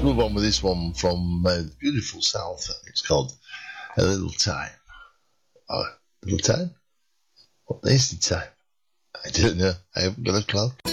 Let's move on with this one from the beautiful South. It's called A Little Time. Oh, little time? What is the time? I don't know. I haven't got a clock.